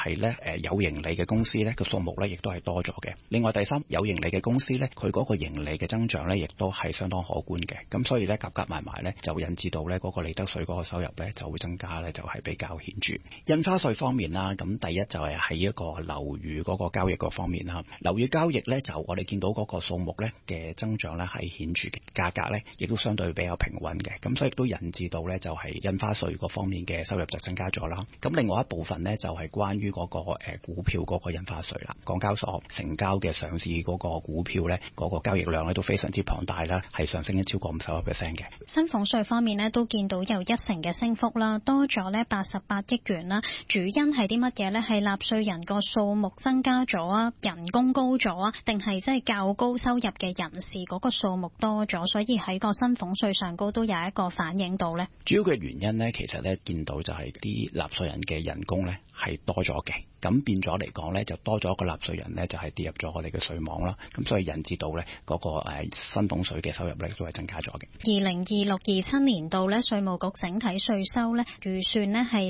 係咧有盈利嘅公司咧個數目咧亦都係多咗嘅。另外第三，有盈利嘅公司咧佢嗰個盈利嘅增長咧亦都係相當可觀嘅。咁所以咧夾埋埋咧就引致到咧嗰個利得稅嗰個收入咧就會增加咧，就係比較顯著。印花稅方面啦，咁第一就係喺一個樓宇嗰個交易嗰方面啦。樓宇交易咧就我哋見到嗰個數目咧嘅增長咧係顯著嘅，價格咧亦都相對比較平穩嘅。咁所以亦都引致到咧就係印花稅嗰方面嘅收入就增加咗啦。咁另外一部分咧就係關於嗰個股票嗰個印花稅啦。港交所成交嘅上市嗰個股票咧嗰個交易量咧都非常之龐大啦，係上升咗超過50%嘅。 薪俸稅方面咧都見到有1成嘅升幅啦，多咗咧88億元啦。主因係啲乜嘢咧？係納稅人個數目增加咗啊，人工高咗啊，定係即係較高收入嘅人士嗰個數目多咗，所以喺個薪俸稅上高都有一個反映到咧。 主要嘅原因咧，其實咧見到就係啲納稅人嘅人工咧係多咗嘅，咁變咗嚟講咧就多咗一個納稅人咧就係跌入咗我哋嘅稅網啦，咁所以引致到咧嗰個薪俸稅嘅收入咧都係增加咗嘅。 2026-27年度咧稅務局整體稅收咧預算咧係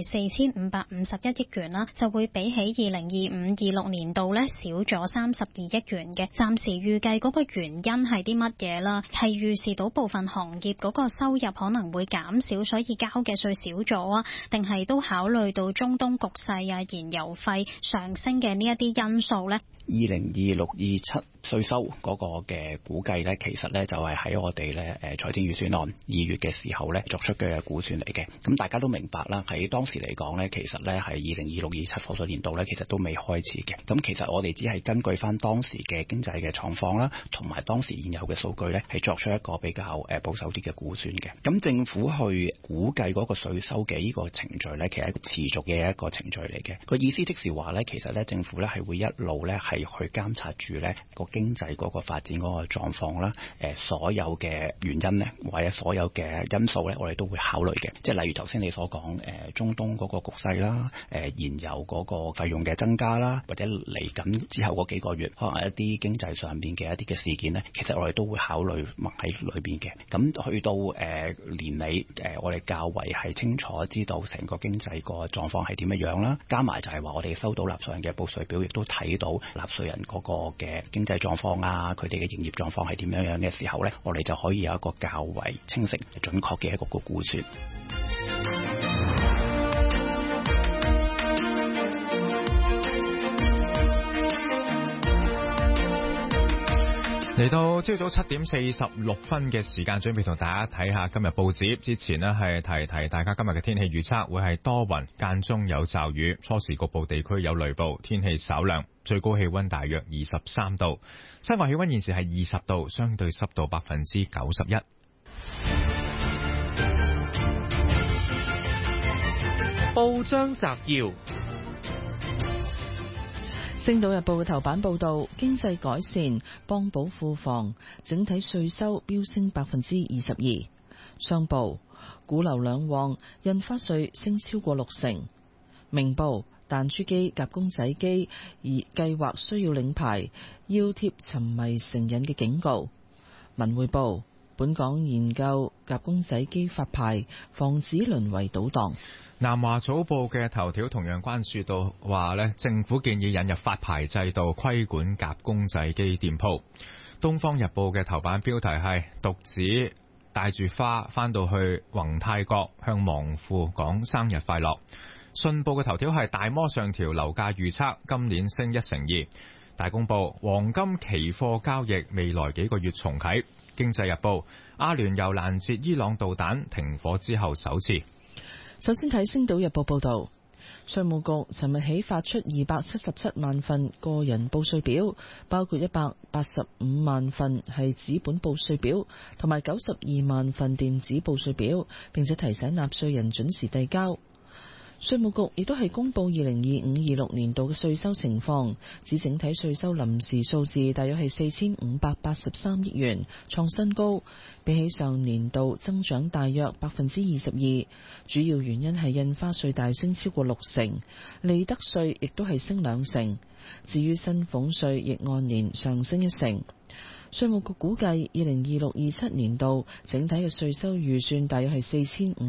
4551億元啦，就會比起2025-26年度咧少咗32億元嘅。暫時預計嗰個原因係啲乜嘢啦？係預示到部分行業嗰個收入可能會減少，所以交嘅稅少咗啊？定係都考慮到中東局勢啊、燃油費上升嘅呢一啲因素咧 ？2026-27稅收嗰個嘅估計咧，其實咧就係喺我哋咧財政預算案2月嘅時候咧作出嘅估算嚟嘅。咁大家都明白啦，喺當時嚟講咧，其實咧係2026-27課稅年度咧，其實都未開始嘅。咁其實我哋只係根據翻當時嘅經濟嘅狀況啦，同埋當時現有嘅數據咧，係作出一個比較保守啲嘅估算嘅。咁政府去估計嗰個稅收嘅呢個程序咧，其實係持續嘅一個程序嚟嘅。個意思即是話咧，其實咧政府咧係會一路咧係去監察住咧個經濟嗰個發展嗰個狀況啦，所有嘅原因咧，或者所有嘅因素咧，我哋都會考慮嘅。即係例如頭先你所講中東嗰個局勢啦，燃油嗰個費用嘅增加啦，或者嚟緊之後嗰幾個月可能一啲經濟上邊嘅一啲嘅事件咧，其實我哋都會考慮埋喺裏邊嘅。咁去到年尾我哋較為係清楚知道成個經濟個狀況係點樣樣啦，加埋就係話我哋收到納稅人嘅報稅表，亦都睇到納稅人嗰個嘅經濟狀況啊，佢哋嘅營業狀況係點樣樣嘅時候咧，我哋就可以有一個較為清晰、準確嘅一個估算。 嚟到朝早7點46分嘅時間，準備同大家睇下今日報紙。之前呢係提大家今日嘅天氣預測會係多雲，間中有驟雨，初時局部地區有雷暴，天氣稍涼，最高氣溫大約23度，室外氣溫現時係20度，相對濕度91%。 報章摘要。星島日報嘅頭版報道，經濟改善幫補庫房，整體稅收飆升22%。商報，股樓兩旺，印花稅升超過60%。明報，彈珠機夾公仔機而計劃需要領牌，要貼沉迷成癮嘅警告。文匯報，本港研究夾公仔機發牌，防止淪為賭檔。 南華早報嘅頭條同樣關注到話咧，政府建議引入發牌制度，規管夾公仔機店鋪。東方日報嘅頭版標題係獨子帶住花返到去宏泰閣向亡父講生日快樂。信報嘅頭條係大摩上調樓價預測，今年升1%。大公報，黃金期貨交易未來幾個月重啟。經濟日報，阿聯酋攔截伊朗導彈，停火之後首次。 首先睇《星島日報》報道，稅務局尋日起發出277萬份個人報稅表，包括185萬份係紙本報稅表，同埋92萬份電子報稅表，並且提醒納稅人準時遞交。稅務局亦都係公布2025-26年度嘅稅收情況，指整體稅收臨時數字大約係4583億元，創新高，比起上年度增長大約22%。主要原因係印花稅大升超過60%，利得稅亦都係升2%。至於薪俸稅亦按年上升1%。 稅務局估計2026-27年度整體嘅稅收預算大約係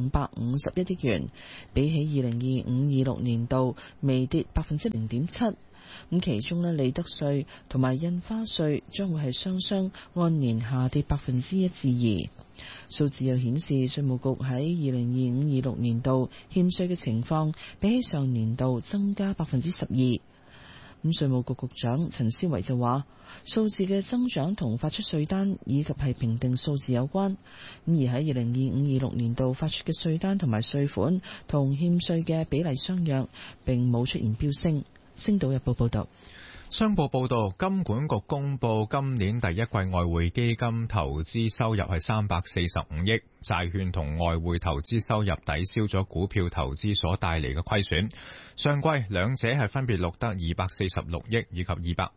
4551億元，比起2025-26年度微跌0.7%。咁其中呢，利得稅同埋印花稅將會係雙按年下跌1%至2%。數字又顯示，稅務局喺2025-26年度欠稅嘅情況比起上年度增加12%。咁稅務局局長陳思維就話，數字嘅增長同發出稅單以及係評定數字有關。咁而喺2025-26年度發出嘅稅單同埋稅款同欠稅嘅比例相若，並冇出現飆升。星島日報報道。 商報報道，金管局公布今年第一季外匯基金投資收入係345億，債券同外匯投資收入抵消咗股票投資所帶嚟嘅虧損。上季兩者係分別錄得246億以及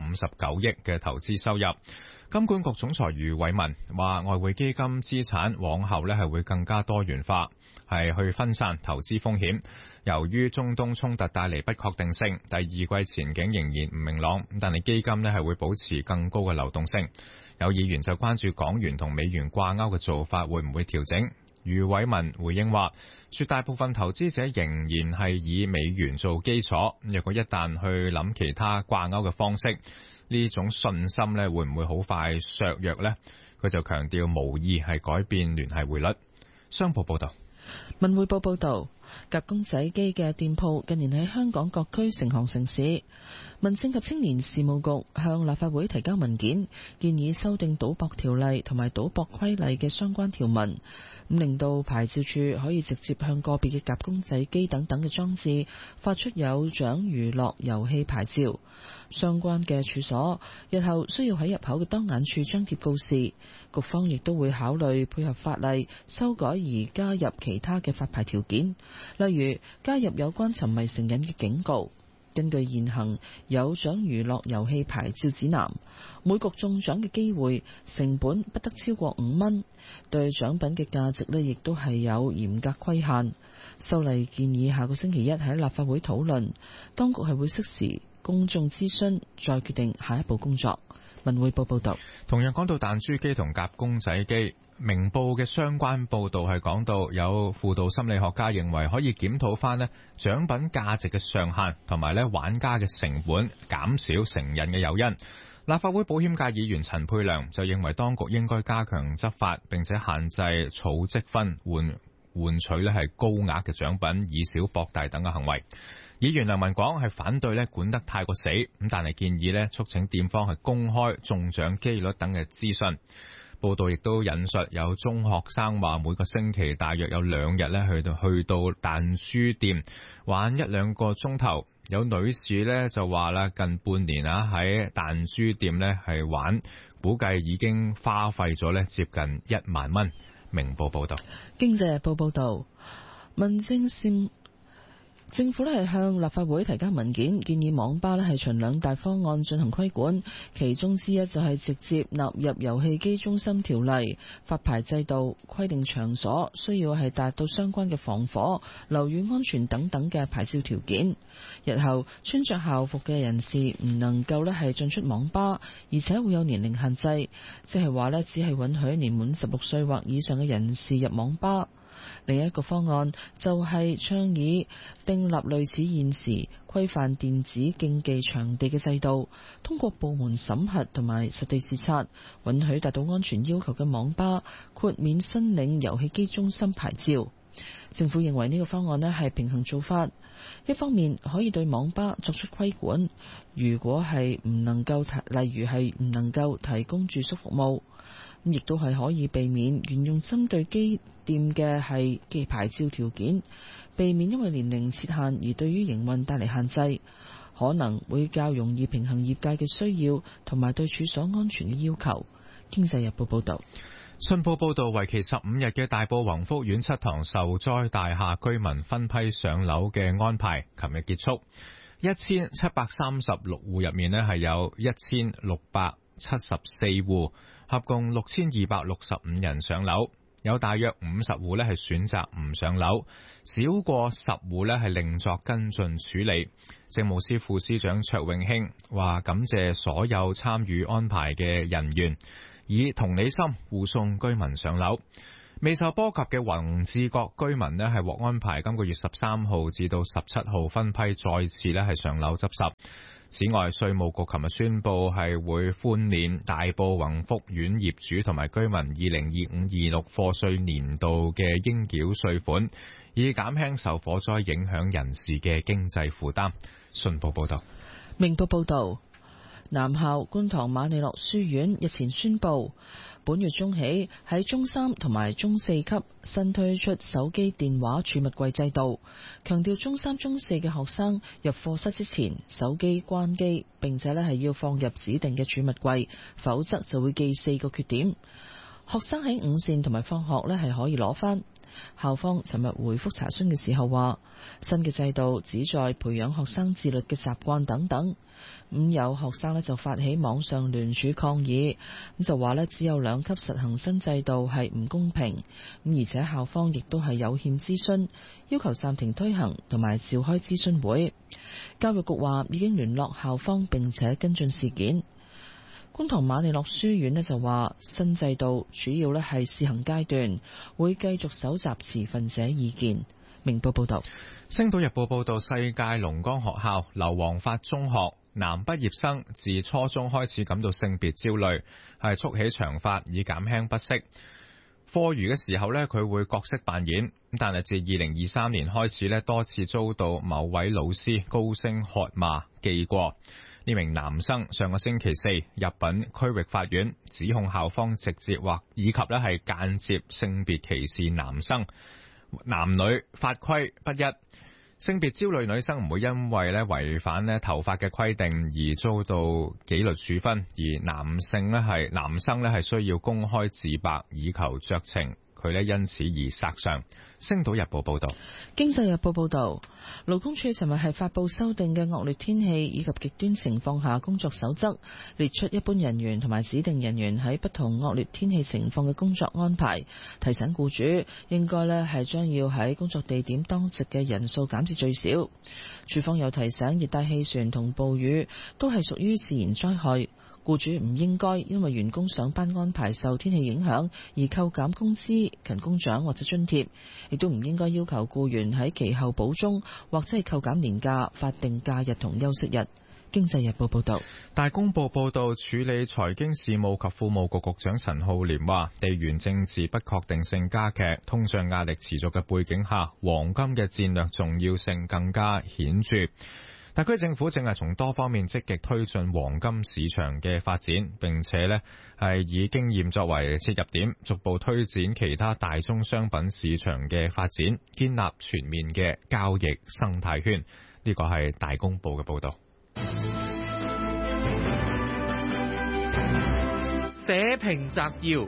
259億嘅投資收入。金管局總裁余偉文話，外匯基金資產往後係會更加多元化，係去分散投資風險。由於中東衝突帶嚟不確定性，第二季前景仍然唔明朗，但係基金係會保持更高嘅流動性。有議員就關注港元同美元掛鈎嘅做法會唔會調整。余偉文回應話，絕大部分投資者仍然係以美元做基礎，若果一旦去諗其他掛鈎嘅方式，呢種信心會唔會好快削弱呢？佢就強調無意係改變聯繫匯率。商報報道。 文匯報報道，夾公仔機嘅店鋪近年喺香港各區成行成市。民政及青年事務局向立法會提交文件，建議修訂賭博條例同埋賭博規例嘅相關條文，咁令到牌照處可以直接向個別嘅夾公仔機等等嘅裝置發出有獎娛樂遊戲牌照。相關嘅處所日後需要喺入口嘅當眼處張貼告示。局方亦都會考慮配合法例修改而加入其他嘅發牌條件，例如加入有關沉迷成癮嘅警告。根據現行有獎娛樂遊戲牌照指南，每局中獎嘅機會成本不得超過5蚊，對獎品嘅價值亦都係有嚴格規限。修例建議下個星期一喺立法會討論，當局係會適時公眾諮詢，再決定下一步工作。文匯報報道。 同樣講到彈珠機同夾公仔機，明報嘅相關報導係講到有輔導心理學家認為可以檢討翻獎品價值嘅上限，同埋玩家嘅成本，減少成癮嘅誘因。立法會保險界議員陳沛良就認為當局應該加強執法，並且限制儲積分換取係高額嘅獎品，以小博大等嘅行為。議員梁文廣係反對管得太過死，咁但係建議促請店方係公開中獎機率等嘅資訊。報道亦都引述有中學生話，每個星期大約有2日去到彈珠店玩1-2個鐘頭。有女士就話啦，近半年喺彈珠店係玩，估計已經花費咗接近1萬蚊。明報報道。 經濟日報報道，政府係向立法會提交文件，建議網吧係循2大方案進行規管，其中之一就係直接納入遊戲機中心條例發牌制度，規定場所需要係達到相關嘅防火、樓宇安全等等嘅牌照條件。日後穿着校服嘅人士唔能夠係進出網吧，而且會有年齡限制，即係話只係允許年滿16歲或以上嘅人士入網吧。另一個方案就係倡議訂立類似現時規範電子競技場地嘅制度，通過部門審核同埋實地視察，允許達到安全要求嘅網吧豁免申領遊戲機中心牌照。政府認為呢個方案係平衡做法，一方面可以對網吧作出規管，如果係唔能夠例如係唔能夠提供住宿服務，亦都係可以避免沿用針對機店嘅牌照條件，避免因為年齡設限而對於營運帶嚟限制，可能會較容易平衡業界嘅需要同埋對處所安全嘅要求。經濟日報報道。 信報報道，為期15日嘅大埔宏福苑7幢受災大廈居民分批上樓嘅安排，琴日結束。1736戶入面係有1674戶，合共6265人上樓，有大約50戶係選擇唔上樓，少過10戶係另作跟進處理。政務司副司長卓永興話感謝所有參與安排嘅人員， 以同理心護送居民上樓。未受波及嘅宏志閣居民呢，係獲安排今個月13號至到17號分批再次呢係上樓執拾。此外，稅務局琴日宣布係會寬免大埔宏福苑業主同埋居民2025-26課稅年度嘅應繳稅款，以減輕受火災影響人士嘅經濟負擔。信報報道。 明報報道，南校觀塘瑪利諾書院日前宣布，本月中起喺中3同埋中4級新推出手機電話儲物櫃制度，強調中3、中4嘅學生入課室之前手機關機，並且係要放入指定嘅儲物櫃，否則就會記4個缺點。學生喺午膳同埋放學係可以攞返。校方尋日回覆查詢嘅時候話，新嘅制度旨在培養學生自律嘅習慣等等。有學生就發起網上聯署抗議，就話只有2級實行新制度係唔公平，而且校方亦都係有欠諮詢，要求暫停推行同埋召開諮詢會。教育局話已經聯絡校方並且跟進事件。觀塘瑪利諾書院就話，新制度主要係試行階段，會繼續搜集持份者意見。明報報道。 星島日報報道，世界龍崗學校劉皇發中學男畢業生自初中開始感到性別焦慮，係束起長髮以減輕不適。課餘嘅時候佢會角色扮演，但係自2023年開始多次遭到某位老師高聲喝罵記過。呢名男生上個星期4入稟區域法院，指控校方直接或以及係間接性別歧視男生，男女法規不一。性別焦慮女生唔會因為違反頭髮嘅規定而遭到紀律處分，而男生係需要公開自白以求酌情，佢因此而索償。星島日報報道。 經濟日報報道，勞工處尋日係發布修訂嘅惡劣天氣以及極端情況下工作守則，列出一般人員同埋指定人員喺不同惡劣天氣情況嘅工作安排，提醒僱主應該係將要喺工作地點當值嘅人數減至最少。處方又提醒，熱帶氣旋同暴雨都係屬於自然災害，僱主唔應該因為員工上班安排受天氣影響而扣減工資、勤工獎或者津貼，亦都唔應該要求僱員喺其後補鐘或者係扣減年假、法定假日同休息日。經濟日報報道。 大公報報道，處理財經事務及庫務局局長陳浩濂話，地緣政治不確定性加劇、通脹壓力持續嘅背景下，黃金嘅戰略重要性更加顯著。特區政府正係從多方面積極推進黃金市場嘅發展，並且係以經驗作為切入點，逐步推展其他大宗商品市場嘅發展，建立全面嘅交易生態圈。呢個係大公報嘅報道。 社評摘要。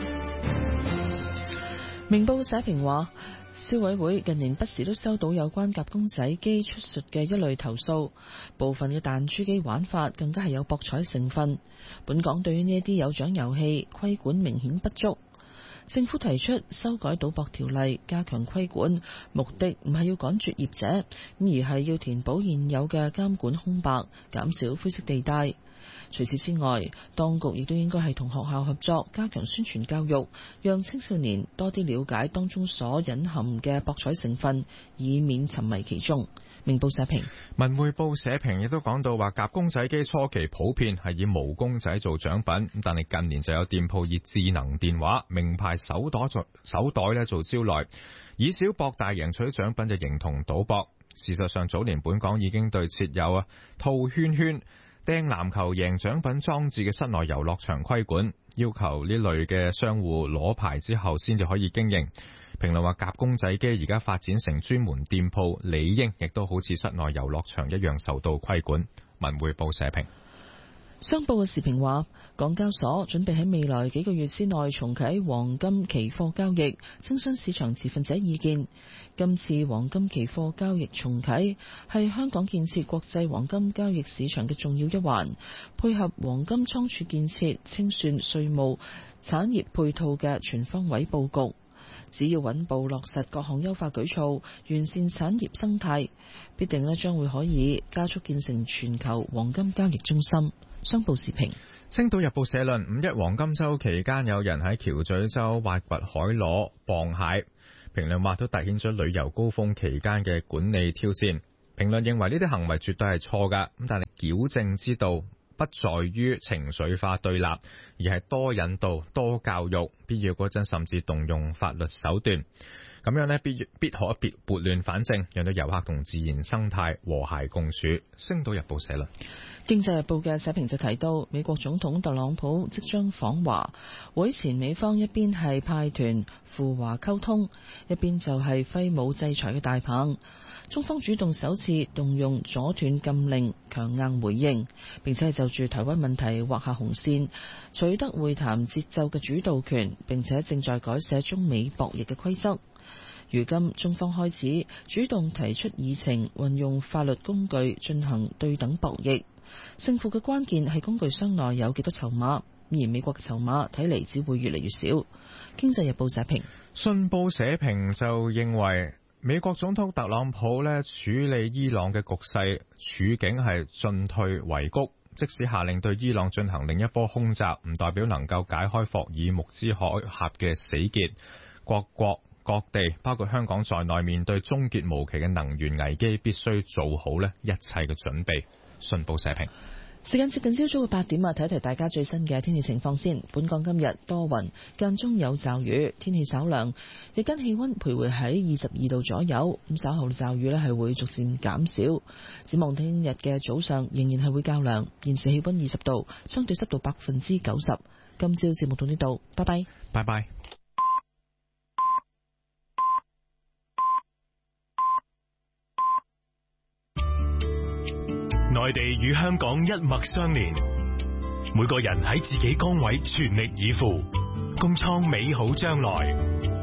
明報社評話，消委會近年不時都收到有關夾公仔機出售嘅一類投訴，部分嘅彈珠機玩法更加係有博彩成分。本港對於呢一啲有獎遊戲規管明顯不足，政府提出修改賭博條例，加強規管，目的唔係要趕絕業者，而係要填補現有嘅監管空白，減少灰色地帶。除此之外，當局亦都應該係同學校合作，加強宣傳教育，讓青少年多啲了解當中所隱含嘅博彩成分，以免沉迷其中。明報社評。 文匯報社評亦都講到話，夾公仔機初期普遍係以毛公仔做獎品，但係近年就有店鋪以智能電話、名牌手袋做招來，以小博大贏取獎品就形同賭博。事實上，早年本港已經對設有套圈圈、掟籃球贏獎品裝置嘅室內遊樂場規管，要求呢類嘅商戶攞牌之後先至可以經營。評論話，夾公仔機而家發展成專門店鋪，理應亦都好似室內遊樂場一樣受到規管。文匯報社評。 商報嘅時評話，港交所準備喺未來幾個月之內重啟黃金期貨交易，徵詢市場持份者意見。今次黃金期貨交易重啟係香港建設國際黃金交易市場嘅重要一環，配合黃金倉儲建設、清算、稅務、產業配套嘅全方位佈局。只要穩步落實各項優化舉措，完善產業生態，必定將會可以加速建成全球黃金交易中心。商報時評。 星島日報社論：五一黃金週期間，有人喺橋咀洲挖掘海螺、磅蟹。評論話都凸顯咗旅遊高峰期間嘅管理挑戰。評論認為呢啲行為絕對係錯㗎，咁但係矯正之道不在於情緒化對立，而係多引導、多教育，必要嗰陣甚至動用法律手段。咁樣呢，必可撥亂反正，讓到遊客同自然生態和諧共處。星島日報社論。 經濟日報嘅社評就提到，美國總統特朗普即將訪華，會前美方一邊係派團赴華溝通，一邊就係揮舞制裁嘅大棒。中方主動首次動用阻斷禁令，強硬回應，並且係就住台灣問題劃下紅線，取得會談節奏嘅主導權，並且正在改寫中美博弈嘅規則。如今中方開始主動提出議程，運用法律工具進行對等博弈，勝負嘅關鍵係工具箱內有幾多籌碼，而美國嘅籌碼睇嚟只會越嚟越少。經濟日報社評。 信報社評就認為，美國總統特朗普處理伊朗嘅局勢處境係進退維谷，即使下令對伊朗進行另一波空襲，唔代表能夠解開霍爾木茲海峽嘅死結。各國各地包括香港在內，面對終結無期嘅能源危機，必須做好一切嘅準備。信報社評。 時間接近朝早嘅8點，睇一睇大家最新嘅天氣情況先。本港今日多雲，間中有驟雨，天氣稍涼，日間氣溫徘徊喺22度左右。咁稍後驟雨係會逐漸減少。展望聽日嘅早上仍然係會較涼，現時氣溫20度，相對濕度90%。今朝節目到呢度，拜拜。 拜拜。 內地與香港一脈相連，每個人喺自己崗位全力以赴，共創美好將來。